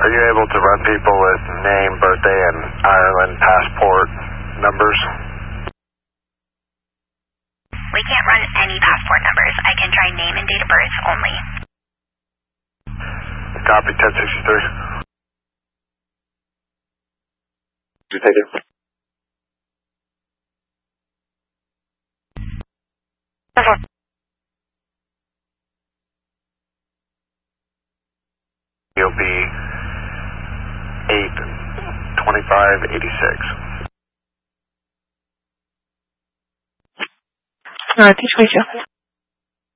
Are you able to run people with name, birthday, and Ireland passport numbers? We can't run any passport numbers. I can try name and date of birth only. Copy, 1063. Did you take it? You'll be 82586. All right, thanks, Rachel.